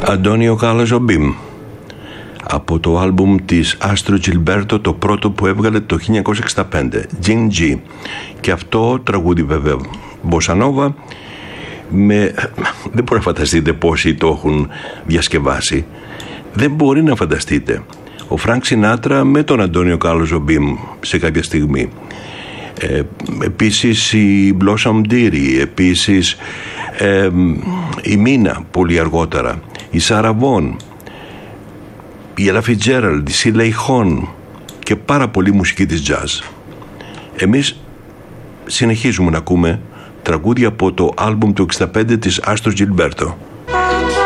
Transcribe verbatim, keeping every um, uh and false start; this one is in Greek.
Αντώνιο Κάρλος Ζομπίμ, από το άλμπουμ της Άστρο Τζιλμπέρτο, το πρώτο που έβγαλε το χίλια εννιακόσια εξήντα πέντε, Gin G. Και αυτό τραγούδι βέβαια μποσανόβα, με... δεν μπορεί να φανταστείτε πόσοι το έχουν διασκευάσει. Δεν μπορεί να φανταστείτε. Ο Φρανκ Σινάτρα με τον Αντώνιο Κάρλος Ζομπίμ σε κάποια στιγμή. Ε, επίσης η Blossom Dearie, επίσης ε, η Μίνα πολύ αργότερα, η Σάρα Βον, η Ella Fitzgerald, η Sheila Hone και πάρα πολύ μουσική της jazz. Εμείς συνεχίζουμε να ακούμε τραγούδια από το άλμπουμ του εξήντα πέντε της Άστρο Τζιλμπέρτο.